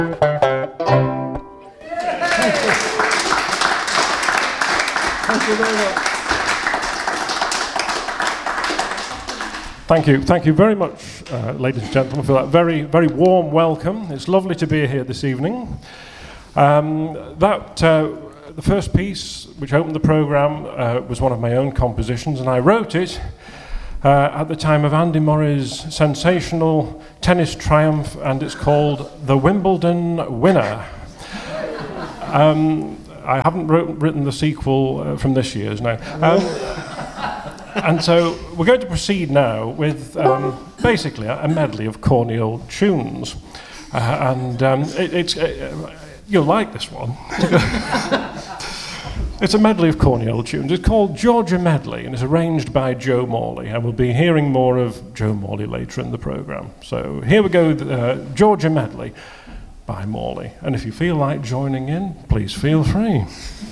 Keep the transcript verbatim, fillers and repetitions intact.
Thank you very much. Thank you. Thank you very much, uh, ladies and gentlemen, for that very, very warm welcome. It's lovely to be here this evening. Um, that, uh, the first piece which opened the programme uh, was one of my own compositions, and I wrote it uh, at the time of Andy Murray's sensational tennis triumph, and it's called The Wimbledon Winner. Um, I haven't wrote, written the sequel uh, from this year's now. Um, and so we're going to proceed now with um, basically a, a medley of corny old tunes. Uh, and um, it, it's, uh, you'll like this one. It's a medley of corny old tunes. It's called Georgia Medley, and it's arranged by Joe Morley. And we'll be hearing more of Joe Morley later in the programme. So here we go, uh, Georgia Medley by Morley. And if you feel like joining in, please feel free.